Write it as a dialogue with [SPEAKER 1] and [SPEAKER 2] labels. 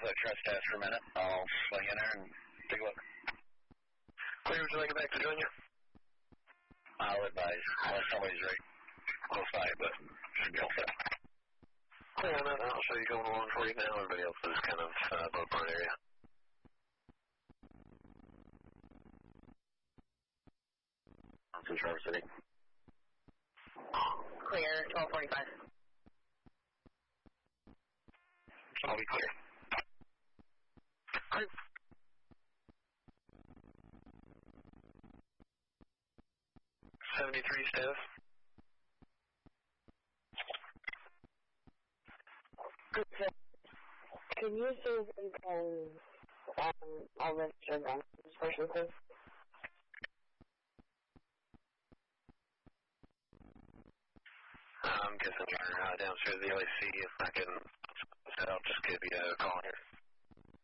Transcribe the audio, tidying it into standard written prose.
[SPEAKER 1] that trust test for a minute. I'll swing in there and take a look.
[SPEAKER 2] Clear, would you like it back to join you?
[SPEAKER 1] I'll advise. Unless somebody's right close by, but should be all set.
[SPEAKER 2] Cool, on that. I'll show you going along for you now. Everybody else is kind of above our area.
[SPEAKER 1] From Traverse City.
[SPEAKER 3] Clear, 1245.
[SPEAKER 1] I'll be clear.
[SPEAKER 2] Great. '73 status.
[SPEAKER 3] Good. Can you see if you can I'll lift your gun this person, please?
[SPEAKER 2] I'm guessing you're downstairs at the LAC. If I can set up, just give you a call here.